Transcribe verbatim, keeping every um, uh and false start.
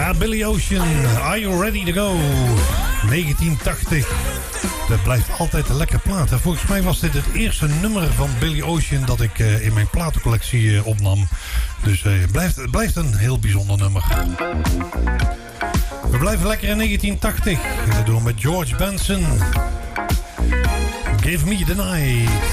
Ja, Billy Ocean, Are You Ready To Go? negentien tachtig. Dat blijft altijd een lekker plaat. En volgens mij was dit het eerste nummer van Billy Ocean dat ik uh, in mijn platencollectie uh, opnam. Dus uh, het, blijft, het blijft een heel bijzonder nummer. We blijven lekker in negentien tachtig. Dat doen we met George Benson. Give Me The Night.